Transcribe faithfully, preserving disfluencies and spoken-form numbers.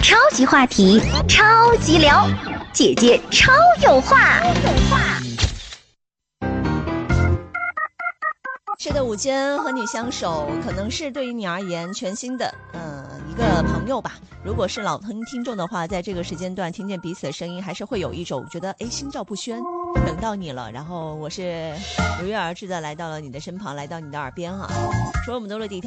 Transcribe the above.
超级话题，超级聊，姐姐超有话。 是的，午间和你相守，可能是对于你而言全新的呃一个朋友吧。如果是老听听众的话，在这个时间段听见彼此的声音，还是会有一种觉得哎心照不宣，等到你了。然后我是如约而至的来到了你的身旁，来到你的耳边啊。除了我们的落地